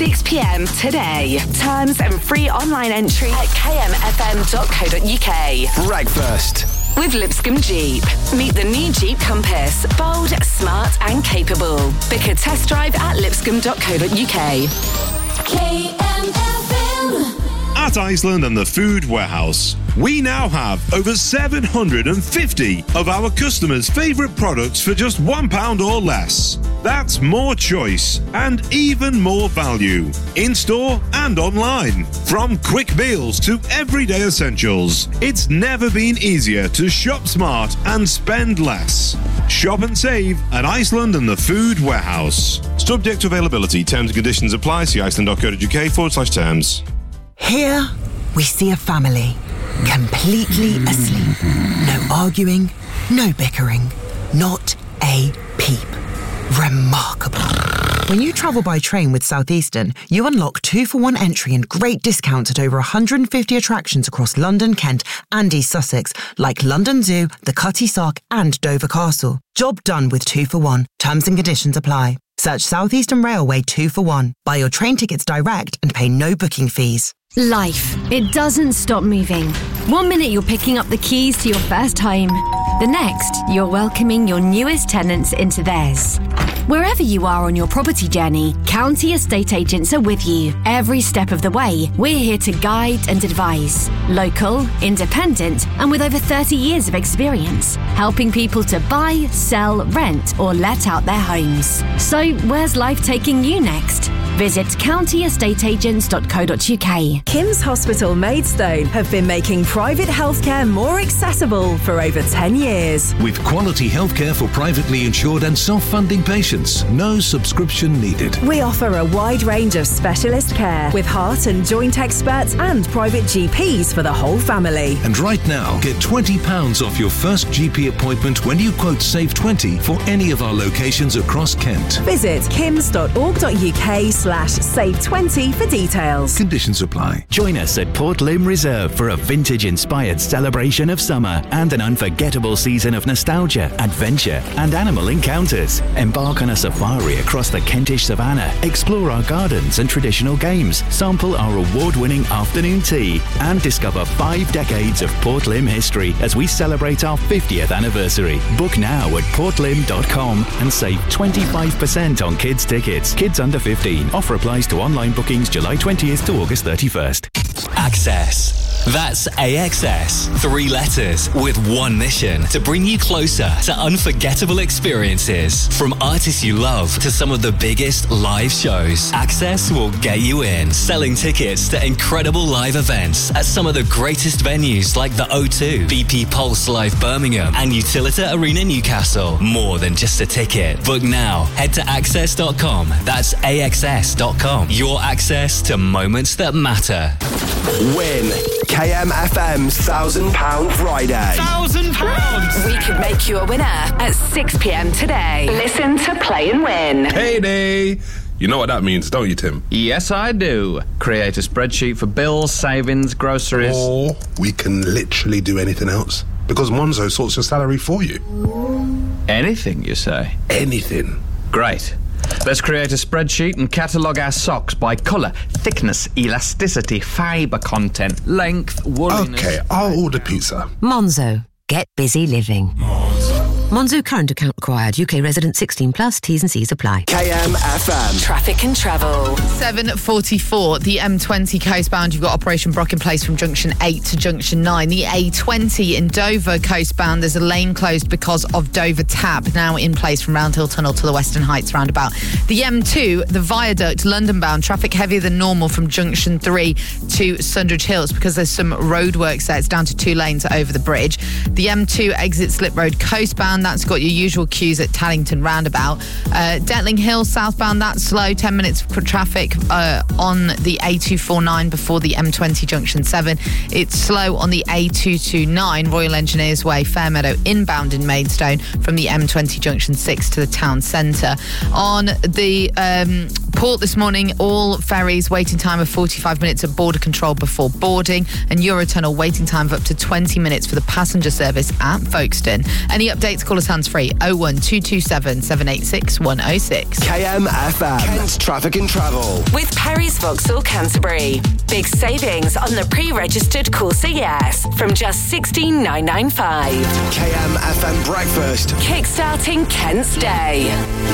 6 p.m. today. Terms and free online entry at kmfm.co.uk. Breakfast with Lipscomb Jeep. Meet the new Jeep Compass. Bold, smart and capable. Book a test drive at lipscomb.co.uk. KMFM. At Iceland and the Food Warehouse, we now have over 750 of our customers' favourite products for just £1 or less. That's more choice and even more value, in-store and online. From quick meals to everyday essentials, it's never been easier to shop smart and spend less. Shop and save at Iceland and the Food Warehouse. Subject to availability, terms and conditions apply. See iceland.co.uk/terms. Here we see a family, completely asleep. No arguing, no bickering, not a peep. Remarkable. When you travel by train with Southeastern, you unlock 2-for-1 entry and great discounts at over 150 attractions across London, Kent and East Sussex, like London Zoo, the Cutty Sark and Dover Castle. Job done with 2-for-1. Terms and conditions apply. Search Southeastern Railway 2-for-1. Buy your train tickets direct and pay no booking fees. Life, it doesn't stop moving. One minute you're picking up the keys to your first home. The next, you're welcoming your newest tenants into theirs. Wherever you are on your property journey, County Estate Agents are with you. Every step of the way, we're here to guide and advise. Local, independent, and with over 30 years of experience, helping people to buy, sell, rent, or let out their homes. So, where's life taking you next? Visit countyestateagents.co.uk. Kim's Hospital Maidstone have been making private healthcare more accessible for over 10 years. With quality healthcare for privately insured and self-funding patients, no subscription needed. We offer a wide range of specialist care with heart and joint experts and private GPs for the whole family. And right now, get £20 off your first GP appointment when you quote Save 20 for any of our locations across Kent. Visit kims.org.uk/save20 for details. Conditions apply. Join us at Port Lympne Reserve for a vintage-inspired celebration of summer and an unforgettable season of nostalgia, adventure and animal encounters. Embark on a safari across the Kentish savannah, explore our gardens and traditional games, sample our award-winning afternoon tea and discover 5 decades of Port Lympne history as we celebrate our 50th anniversary. Book now at portlympne.com and save 25% on kids' tickets. Kids under 15. Offer applies to online bookings July 20th to August 31st. Access. That's AXS. 3 letters with one mission: to bring you closer to unforgettable experiences. From artists you love to some of the biggest live shows, Access will get you in. Selling tickets to incredible live events at some of the greatest venues like the O2, BP Pulse Live Birmingham and Utilita Arena Newcastle. More than just a ticket. Book now. Head to access.com. That's AXS.com. Your access to moments that matter. Win KMFM's £1,000 Friday. £1,000! We could make you a winner at 6 p.m. today. Listen to Play and Win. Payday! You know what that means, don't you, Tim? Yes, I do. Create a spreadsheet for bills, savings, groceries. Or we can literally do anything else, because Monzo sorts your salary for you. Anything, you say? Anything. Great. Let's create a spreadsheet and catalogue our socks by colour, thickness, elasticity, fibre content, length, wooliness... OK, I'll order pizza. Monzo. Get busy living. Monzo current account required. UK resident 16 plus. T's and C's apply. KMFM. Traffic and travel. 7:44. The M20 coastbound. You've got Operation Brock in place from junction 8 to junction 9. The A20 in Dover coastbound. There's a lane closed because of Dover Tap, now in place from Round Hill Tunnel to the Western Heights roundabout. The M2, the viaduct, London bound. Traffic heavier than normal from junction 3 to Sundridge Hills because there's some roadworks there. It's down to 2 lanes over the bridge. The M2 exit Slip Road coastbound. That's got your usual queues at Tallington roundabout. Detling Hill southbound, that's slow. 10 minutes for traffic on the A249 before the M20 junction 7. It's slow on the A229 Royal Engineers Way, Fairmeadow inbound in Maidstone from the M20 junction 6 to the town centre. On the Port this morning, all ferries waiting time of 45 minutes at border control before boarding, and Eurotunnel waiting time of up to 20 minutes for the passenger service at Folkestone. Any updates, call us hands-free 01227 786 106. KMFM. Kent's Traffic and Travel. With Perry's Vauxhall Canterbury. Big savings on the pre-registered Corsa Yes from just $16,995. KMFM Breakfast. Kickstarting Kent's day.